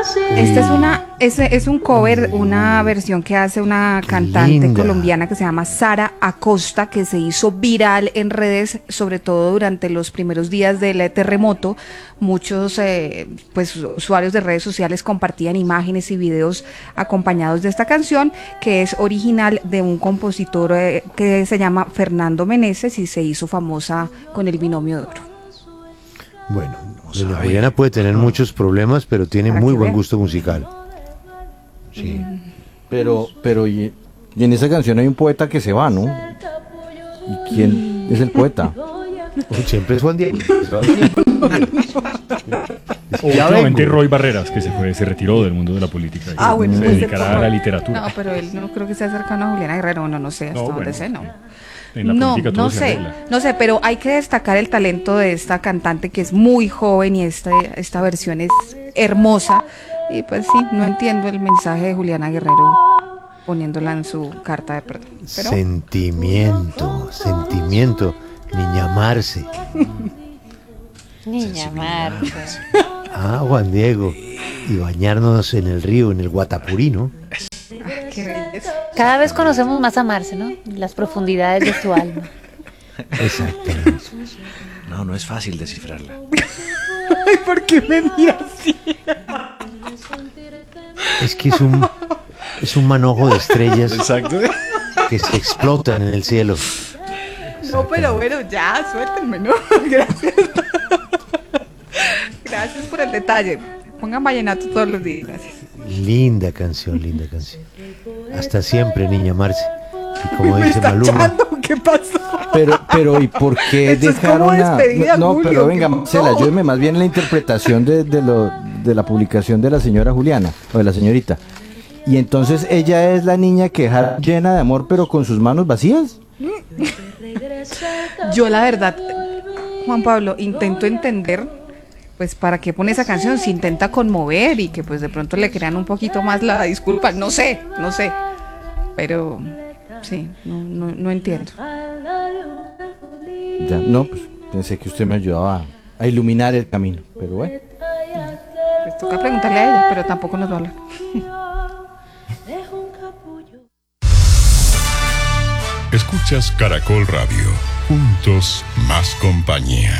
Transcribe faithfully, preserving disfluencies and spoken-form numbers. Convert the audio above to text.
Esta es una es, es un cover, una versión que hace una cantante linda. colombiana que se llama Sara Acosta, que se hizo viral en redes, sobre todo durante los primeros días del terremoto. Muchos eh, pues usuarios de redes sociales compartían imágenes y videos acompañados de esta canción, que es original de un compositor eh, que se llama Fernando Meneses y se hizo famosa con el Binomio de Oro. Bueno, doña Juliana puede tener muchos problemas, pero tiene Para muy que buen vea. gusto musical. Sí. Pero, pero y, y en esa canción hay un poeta que se va, ¿no? ¿Y quién es el poeta? Siempre es Juan Diego. Últimamente Roy Barreras, que se fue, se retiró del mundo de la política. Ah, bueno, se pues, dedicará a la literatura. No, pero él no creo que sea cercano a Juliana Guerrero, no, no sé, hasta No, donde bueno, sé, no. En la No, política todo no se sé, arregla. no sé, pero hay que destacar el talento de esta cantante que es muy joven y esta, esta versión es hermosa. Y pues sí, no entiendo el mensaje de Juliana Guerrero poniéndola en su carta de perdón. Pero Sentimiento, sentimiento, niña Marce. Niña Marta. Ah, Juan Diego. Y bañarnos en el río, en el Guatapuri, ¿no? qué belleza. Cada vez conocemos más a Marce, ¿no? Las profundidades de su alma. Exactamente. No, no es fácil descifrarla. Ay, ¿por qué me mira así? Es que es un, es un manojo de estrellas Exacto. que se explotan en el cielo. No, pero bueno, ya, suéltenme, ¿no? Gracias. Gracias por el detalle. Pongan vallenato todos los días, gracias. Linda canción, linda canción. Hasta siempre, niña Marce. Y como ¿Me dice está Maluma, echando? ¿Qué pasó? Pero, pero, ¿y por qué Esto es dejaron como a...? despedida, No, Julio, pero venga, ¿qué Marcela, pasó? ayúdeme más bien en la interpretación de, de, lo, de la publicación de la señora Juliana, o de la señorita. Y entonces ella es la niña que deja llena de amor, pero con sus manos vacías. Yo la verdad, Juan Pablo, intento entender, pues para qué pone esa canción, si intenta conmover y que pues de pronto le crean un poquito más la disculpa, no sé, no sé, pero sí, no, no, no entiendo. Ya, no, pues pensé que usted me ayudaba a, a iluminar el camino, pero bueno. Pues toca preguntarle a ella, pero tampoco nos va a hablar. Escuchas Caracol Radio. Juntos más compañía.